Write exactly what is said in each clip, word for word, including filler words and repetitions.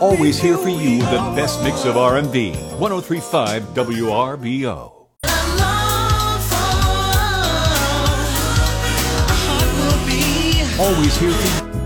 Always here for you, the best mix of R and B. one oh three point five W R B O. Always here for you.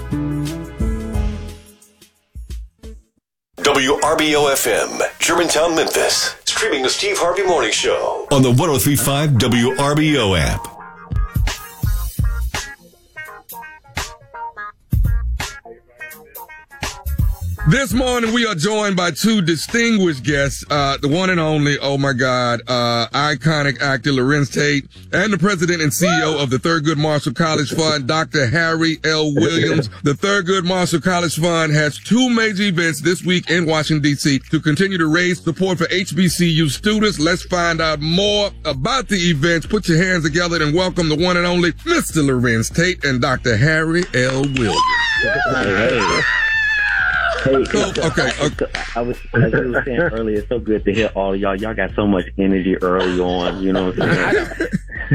W R B O F M, Germantown, Memphis. Streaming the Steve Harvey Morning Show on the one oh three point five W R B O app. This morning, we are joined by two distinguished guests, uh, the one and only, oh my God, uh, iconic actor Larenz Tate, and the president and C E O of the Thurgood Marshall College Fund, Doctor Harry L. Williams. The Thurgood Marshall College Fund has two major events this week in Washington, D C to continue to raise support for H B C U students. Let's find out more about the events. Put your hands together and welcome the one and only Mister Larenz Tate and Doctor Harry L. Williams. Hey. Hey, so, okay, okay. I was, as you were saying earlier, it's so good to hear all of y'all. Y'all got so much energy early on, you know what I'm saying?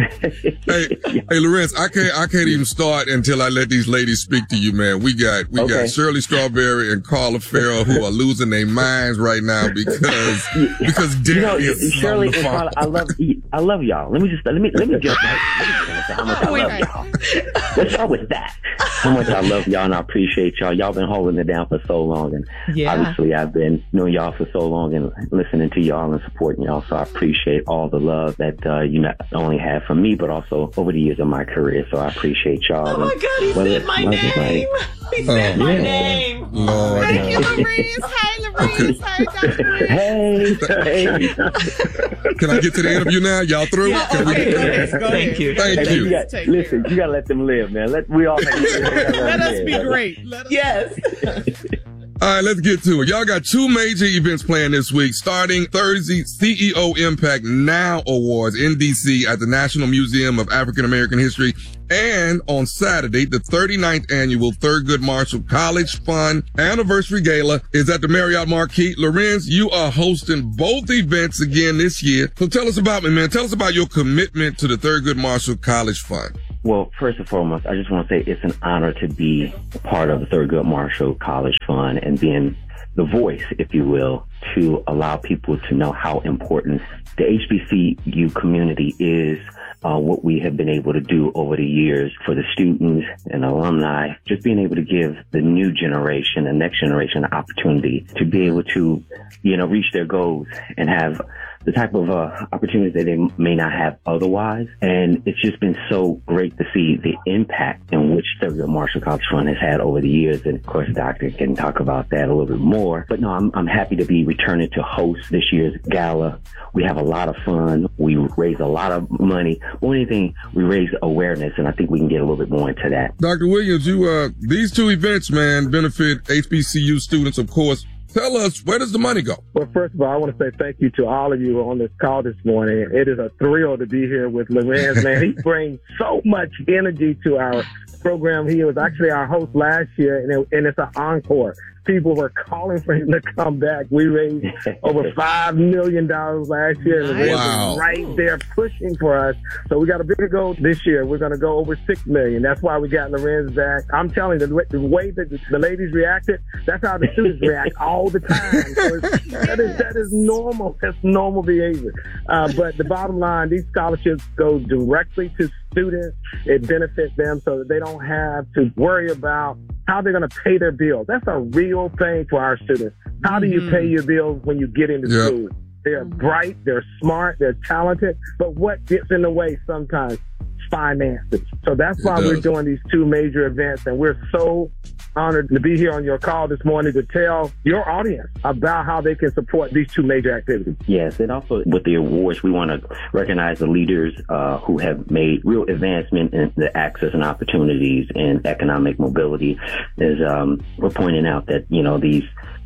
hey, hey, Larenz, I can't, I can't even start until I let these ladies speak to you, man. We got, we okay. got Shirley Strawberry and Carla Farrell who are losing their minds right now because, because Derek you know, is Shirley and Carla, I love, I love y'all. Let me just, let me, let me just, how much I love y'all. Let's start with that. How much I love y'all and I appreciate y'all. Y'all been holding it down for so long, and yeah. obviously I've been knowing y'all for so long and listening to y'all and supporting y'all. So I appreciate all the love that uh, you not only have from me, but also over the years of my career. So I appreciate y'all. Oh my God, he said my name. He said my name. Lord. Thank you, Larenz. Hi, Larenz. Hi, Doctor Hey, hey. Can I get to the interview now? Y'all through? Yeah, Can okay, we go ahead, go Thank ahead. you. Thank hey, you. you got, listen, you gotta let them live, man. Let we all. Let, let us be great. Let us yes. All right, let's get to it. Y'all got two major events planned this week. Starting Thursday, C E O Impact Now Awards in D C at the National Museum of African American History. And on Saturday, the thirty-ninth annual Thurgood Marshall College Fund Anniversary Gala is at the Marriott Marquis. Larenz, you are hosting both events again this year. So tell us about it, man. Tell us about your commitment to the Thurgood Marshall College Fund. Well, first and foremost, I just want to say it's an honor to be a part of the Thurgood Marshall College Fund and being the voice, if you will, to allow people to know how important the H B C U community is, uh, what we have been able to do over the years for the students and alumni, just being able to give the new generation, the next generation, an opportunity to be able to, you know, reach their goals and have the type of uh, opportunities that they may not have otherwise. And it's just been so great to see the impact in which Thurgood Marshall College Fund has had over the years. And of course, Doctor can talk about that a little bit more. But no, I'm, I'm happy to be returning to host this year's gala. We have a lot of fun. We raise a lot of money. More than anything, we raise awareness, and I think we can get a little bit more into that. Doctor Williams, you uh, these two events, man, benefit H B C U students, of course. Tell us, where does the money go? Well, first of all, I want to say thank you to all of you on this call this morning. It is a thrill to be here with Larenz, man. He brings so much energy to our program. He was actually our host last year, and, it, and it's an encore. People were calling for him to come back. We raised over five million dollars last year, and Larenz wow. was right there pushing for us. So we got a bigger goal this year. We're going to go over six million dollars. That's why we got Larenz back. I'm telling you, the, the way that the, the ladies reacted, that's how the students react all the time. So it's, that, is, that is normal. That's normal behavior. Uh, but the bottom line, these scholarships go directly to students. It benefits them so that they don't have to worry about how they're going to pay their bills. That's a real thing for our students. How do you pay your bills when you get into yep. school? They're bright, they're smart, they're talented, but what gets in the way sometimes? Finances. So that's why we're doing these two major events, and we're so honored to be here on your call this morning to tell your audience about how they can support these two major activities. Yes, and also with the awards, we want to recognize the leaders uh, who have made real advancement in the access and opportunities in economic mobility. As um, we're pointing out that, you know, these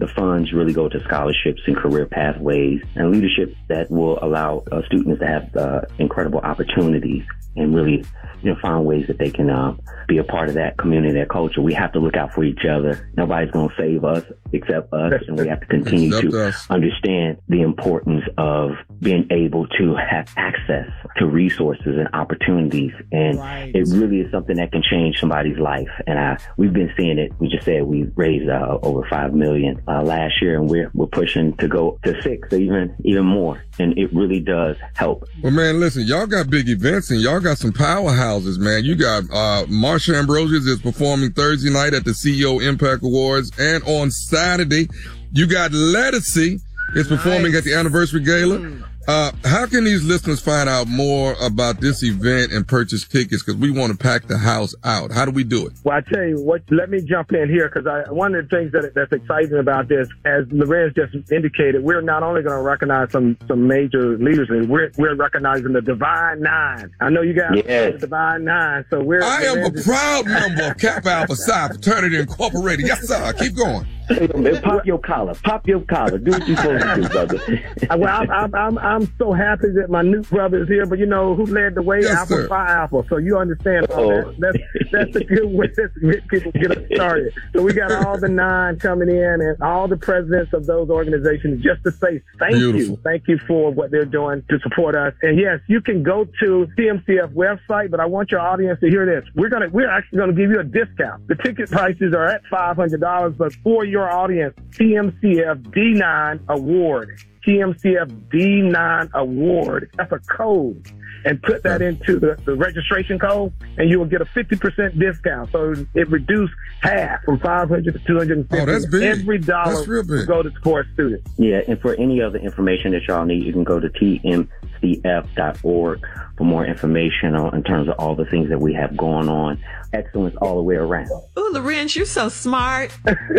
The funds really go to scholarships and career pathways and leadership that will allow uh, students to have uh, incredible opportunities and really, you know, find ways that they can uh, be a part of that community, that culture. We have to look out for each other. Nobody's going to save us except us, and we have to continue Except to us. understand the importance of being able to have access to resources and opportunities. And Right. it really is something that can change somebody's life. And I, we've been seeing it. We just said we raised uh, over five million uh, last year, and we're we're pushing to go to six, or even even more. And it really does help. Well, man, listen, y'all got big events and y'all got some powerhouses, man. You got uh Marsha Ambrosius is performing Thursday night at the C E O Impact Awards, and on Saturday, you got Lettucey is performing Nice. at the anniversary gala. Uh, how can these listeners find out more about this event and purchase tickets? Because we want to pack the house out. How do we do it? Well, I tell you what, let me jump in here because I, one of the things that that's exciting about this, as Lorenz just indicated, we're not only going to recognize some, some major leaders, we're, we're recognizing the Divine Nine. I know you guys Yes. know the Divine Nine, so we're. I am a Lorenz is- proud member of Kappa Alpha Psi Fraternity Incorporated. Yes, sir. Keep going. Hey, man, pop your collar. Pop your collar. Do what you're supposed to do, brother. Well, I'm, I'm, I'm, I'm so happy that my new brother is here, but you know who led the way? Yes, Alpha sir. Phi Alpha. So you understand all Uh-oh. that. That's, that's a good way to get people get us started. So we got all the nine coming in and all the presidents of those organizations just to say thank Beautiful. you. Thank you for what they're doing to support us. And yes, you can go to C M C F website, but I want your audience to hear this. We're gonna, we're actually gonna give you a discount. The ticket prices are at five hundred dollars, but for your audience, C M C F D nine Award. C M C F D nine Award. That's a code. And put that into the, the registration code, and you will get a fifty percent discount. So it reduced half from five hundred to two hundred fifty. Oh, that's big. Every dollar That's real big. will go to support students. Yeah, and for any other information that y'all need, you can go to T M C F dot org for more information on, in terms of all the things that we have going on. Excellence all the way around. Ooh, Lorenz, you're so smart.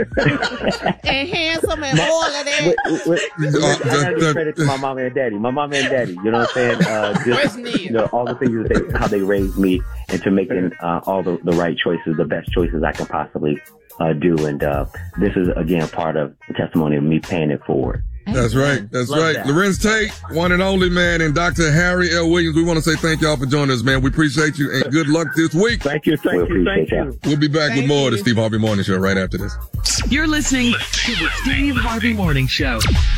And handsome and all of that. Wait, wait, wait. Uh, I gotta the- give credit to my mom and daddy. My mom and daddy, you know what I'm saying? Uh, Where's just, Nia? you know, all the things that they, how they raised me into making uh, all the, the right choices, the best choices I can possibly uh, do. And uh, this is, again, part of the testimony of me paying it forward. That's right. That's Love right. that. Lorenz Tate, one and only, man, and Doctor Harry L. Williams. We want to say thank y'all for joining us, man. We appreciate you and good luck this week. Thank you, thank We you, thank appreciate you. We'll be back with Thank more of the you. Steve Harvey Morning Show right after this. You're listening to the Steve Harvey Morning Show.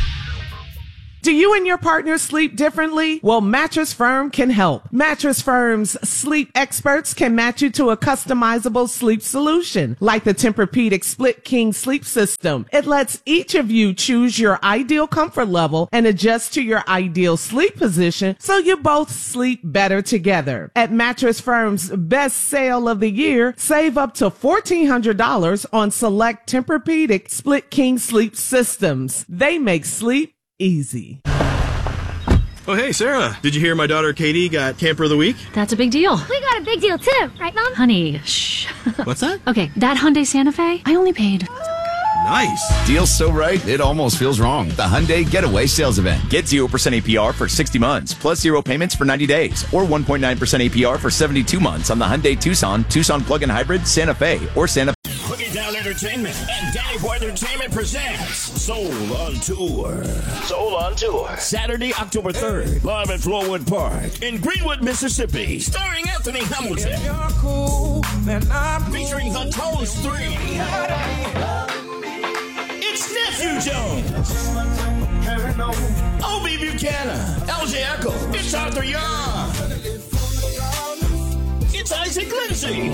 Do you and your partner sleep differently? Well, Mattress Firm can help. Mattress Firm's sleep experts can match you to a customizable sleep solution, like the Tempur-Pedic Split King Sleep System. It lets each of you choose your ideal comfort level and adjust to your ideal sleep position so you both sleep better together. At Mattress Firm's best sale of the year, save up to fourteen hundred dollars on select Tempur-Pedic Split King Sleep Systems. They make sleep easy. Oh, hey, Sarah. Did you hear my daughter Katie got Camper of the Week? That's a big deal. We got a big deal too, right, Mom? Honey, shh. What's that? Okay, that Hyundai Santa Fe, I only paid. Nice. Deal's so right, it almost feels wrong. The Hyundai Getaway Sales Event. Get zero percent A P R for sixty months, plus zero payments for ninety days, or one point nine percent A P R for seventy-two months on the Hyundai Tucson, Tucson Plug-in Hybrid, Santa Fe, or Santa Boogie Down Entertainment and Danny Boy Entertainment presents Soul on Tour. Soul on Tour. Saturday, October third, live at Flowood Park in Greenwood, Mississippi. Starring Anthony Hamilton. If you're cool, then I'm cool. Featuring The Tones three. It's Nephew Jones. Obi Buchanan. L J Echo. It's Arthur Young. It's Isaac Lindsay.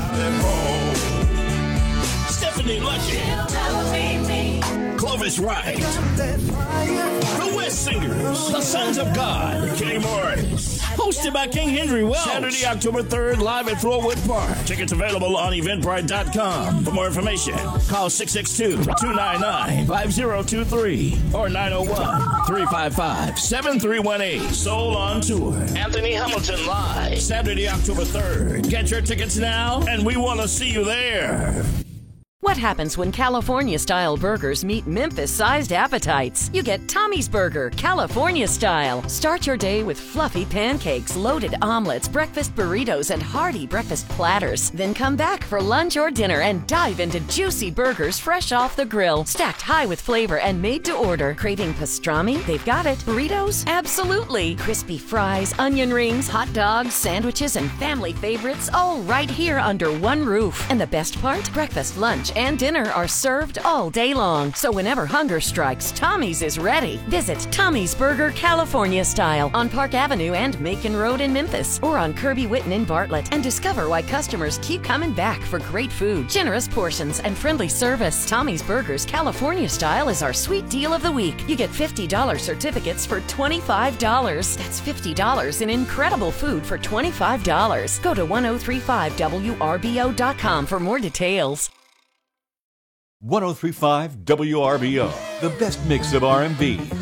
Stephanie Lucky. Clovis Wright. The West Singers. The Sons of God. Kenny Morris. Hosted by King Henry Wells. Saturday, October third, live at Flowood Park. Tickets available on eventbrite dot com. For more information, call six six two, two nine nine, five zero two three or nine oh one, three five five, seven three one eight. Soul on Tour. Anthony Hamilton live. Saturday, October third. Get your tickets now, and we want to see you there. What happens when California-style burgers meet Memphis-sized appetites? You get Tommy's Burger, California-style. Start your day with fluffy pancakes, loaded omelets, breakfast burritos, and hearty breakfast platters. Then come back for lunch or dinner and dive into juicy burgers fresh off the grill, stacked high with flavor and made to order. Craving pastrami? They've got it. Burritos? Absolutely. Crispy fries, onion rings, hot dogs, sandwiches, and family favorites, all right here under one roof. And the best part? Breakfast, lunch, and dinner are served all day long. So whenever hunger strikes, Tommy's is ready. Visit Tommy's Burger California Style on Park Avenue and Macon Road in Memphis, or on Kirby Whitten in Bartlett, and discover why customers keep coming back for great food, generous portions, and friendly service. Tommy's Burgers California Style is our sweet deal of the week. You get fifty dollars certificates for twenty-five dollars. That's fifty dollars in incredible food for twenty-five dollars. Go to ten thirty-five W R B O dot com for more details. ten thirty-five W R B O, the best mix of R and B,